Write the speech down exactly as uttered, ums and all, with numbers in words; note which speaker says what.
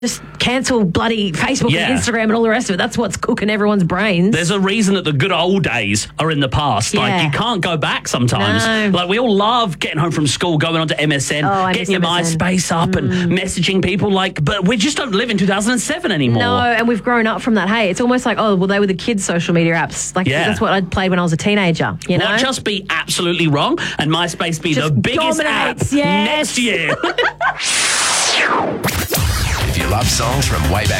Speaker 1: Just cancel bloody Facebook
Speaker 2: Yeah.
Speaker 1: and Instagram and all the rest of it. That's what's cooking everyone's brains.
Speaker 2: There's a reason that the good old days are in the past.
Speaker 1: Yeah.
Speaker 2: Like, you can't go back sometimes.
Speaker 1: No.
Speaker 2: Like, we all love getting home from school, going onto M S N,
Speaker 1: Oh, I
Speaker 2: getting your
Speaker 1: miss M S N.
Speaker 2: MySpace up and messaging people. Like, but we just don't live in two thousand seven anymore.
Speaker 1: No, and we've grown up from that. Hey, it's almost like, oh, well, they were the kids' social media apps. Like,
Speaker 2: Yeah.
Speaker 1: that's what I played when I was a teenager, you know?
Speaker 2: Watch us be absolutely wrong and MySpace be
Speaker 1: Just
Speaker 2: the biggest app
Speaker 1: dominates, yes.
Speaker 2: next year.
Speaker 3: If you love songs from way back